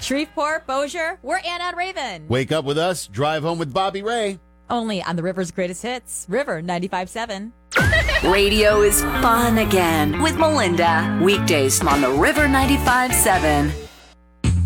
Shreveport, Bossier, we're Anna and Raven. Wake up with us, drive home with Bobby Ray. Only on the River's greatest hits, River 95.7. Radio is fun again with Melinda. Weekdays on the River 95.7.